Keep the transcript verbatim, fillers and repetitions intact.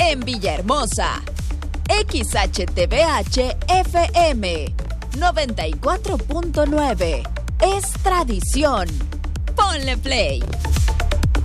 En Villahermosa, X H T V H F M noventa y cuatro punto nueve. Es tradición. Ponle play.